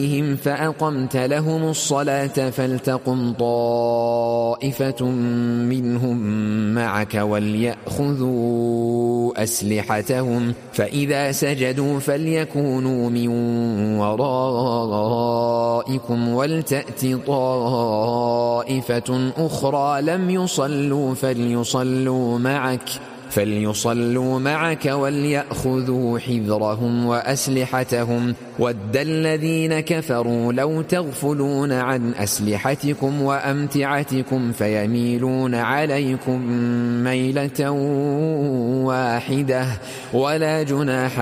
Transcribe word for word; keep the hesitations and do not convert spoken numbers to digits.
فأقمت لهم الصلاة فلتقم طائفة منهم معك وليأخذوا أسلحتهم فإذا سجدوا فليكونوا من ورائكم ولتأت طائفة أخرى لم يصلوا فليصلوا معك فليصلوا معك وليأخذوا حذرهم وأسلحتهم ود الذين كفروا لو تغفلون عن أسلحتكم وأمتعتكم فيميلون عليكم ميلة واحدة ولا جناح